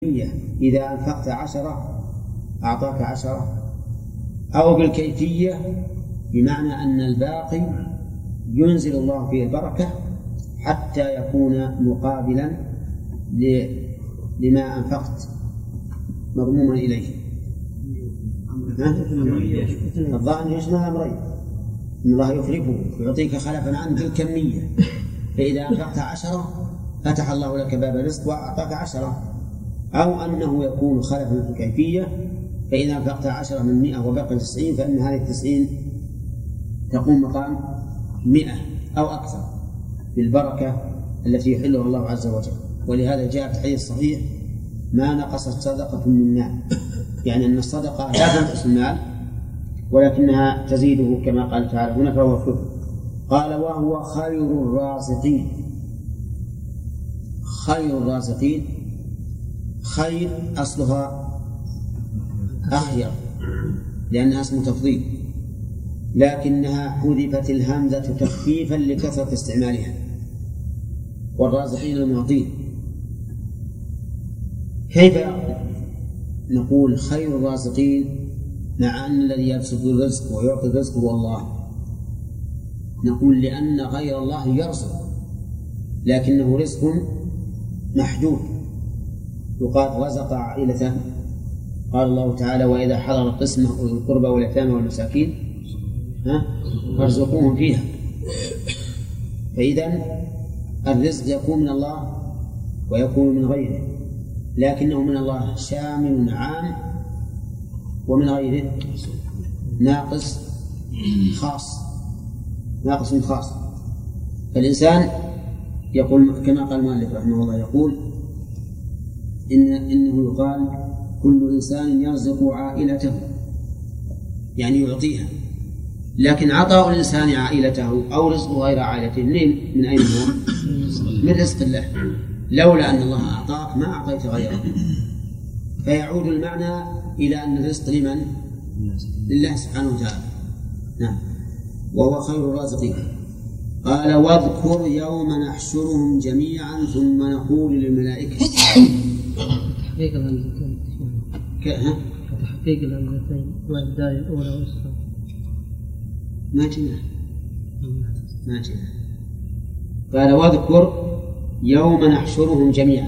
إذا أنفقت 10 أعطاك 10، أو بالكيفية بمعنى أن الباقي ينزل الله فيه البركة حتى يكون مقابلا لما أنفقت مضموما إليه. الظاهر يشمل أمرين: إن الله يخلفه ويعطيك خلفا عنه بالكمية، فإذا أنفقت 10 فتح الله لك باب الرزق وأعطاك 10، أو أنه يكون خلفا في الكيفية، فإذا أنفقت 10 من 100 وبقي 90 فإن هذه 90 تقوم مقام 100 أو أكثر بالبركة التي يحلها الله عز وجل. ولهذا جاء في الحديث الصحيح: ما نقصت صدقة من مال، يعني أن الصدقة لا تنقص المال ولكنها تزيده كما قال تعالى هنا، فهو كفر. قال: وهو خير الرازقين. خير الرازقين، خير أصلها أخير لأنها اسم تفضيل، لكنها حذفت الهمزة تخفيفا لكثرة استعمالها. والرازقين المعطين، كيف نقول خير الرازقين مع أن الذي يبسط الرزق ويعطي الرزق هو الله؟ نقول لأن غير الله يرزق لكنه رزق محدود. يقال: رزق عائلته، قال الله تعالى: وإذا حضر القسمة أولي القربى واليتامى والمساكين فارزقوهم فيها. فإذن الرزق يكون من الله ويكون من غيره، لكنه من الله شامل عام، ومن غيره ناقص خاص. فالإنسان يقول كما قال المؤلف رحمه الله، يقول إنه يقال: كل إنسان يرزق عائلته، يعني يعطيها، لكن عطاء الإنسان عائلته أو رزقه غير عائلته من أين هو؟ من رزق الله. لولا أن الله أعطاك ما أعطيت غيره. فيعود المعنى إلى أن الرزق لمن؟ لله سبحانه وتعالى. نعم. وهو خير الرازقين. قال: واذكر يوم نحشرهم جميعا ثم نقول للملائكة. تحقيق الهمزتين. تحقيق الهمزتين والدال الأولى والأخرى. ما جنا. قال: واذكر يوم نحشرهم جميعا.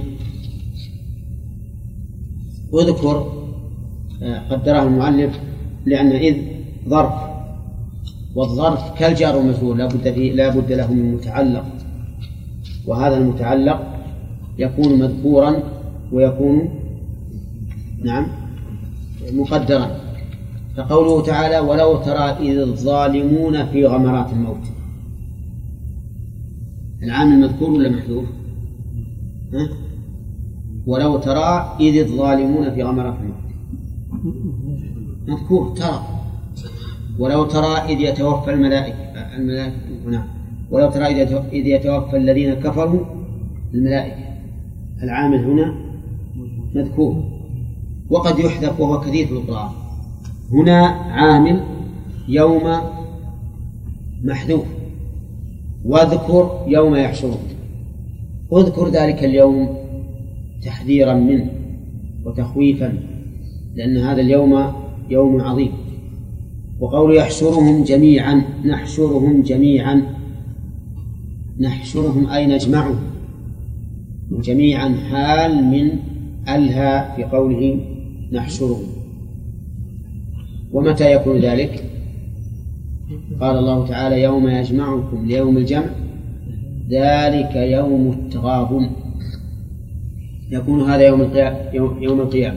واذكر قدره المؤلف لأن إذ ظرف، والظرف كالجار والمجرور لا بد له من متعلق، وهذا المتعلق يكون مذكورا ويكون مقدرا. فقوله تعالى: ولو ترى إذ الظالمون في غمرات الموت، العامل مذكور ولا محذوف؟ ولو ترى إذ الظالمون في غمرات الموت مذكور ترى. ولو ترى إذ يتوفى الملائكة هنا، ولو ترى إذ يتوفى الذين كفروا الملائكة، العامل هنا مذكور، وقد يحذف وهو كثير في القرآن. هنا عامل يوم محذوف. واذكر يوم يحشرون، اذكر ذلك اليوم تحذيرا منه وتخويفا، لأن هذا اليوم يوم عظيم. وقول يحشرهم جميعا، نحشرهم أي نجمعهم جميعا، حال من ألها في قوله نحشرهم. ومتى يكون ذلك؟ قال الله تعالى: يوم يجمعكم ليوم الجمع ذلك يوم التغابن. يكون هذا يوم القيامة.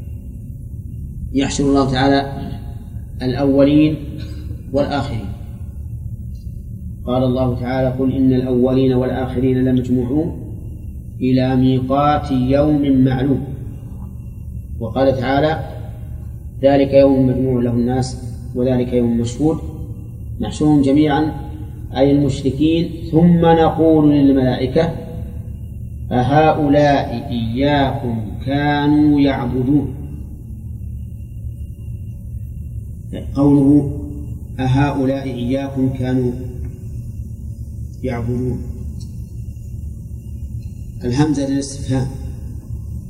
يحشر الله تعالى الأولين والآخرين. قال الله تعالى: قل إن الأولين والآخرين لمجموعون إلى ميقات يوم معلوم. وقال تعالى: ذلك يوم مجموع له الناس وذلك يوم مشهود. نحشرهم جميعا أي المشركين، ثم نقول للملائكة: أهؤلاء إياكم كانوا يعبدون. قوله أهؤلاء إياكم كانوا يعبدون، الهمزة للاستفهام،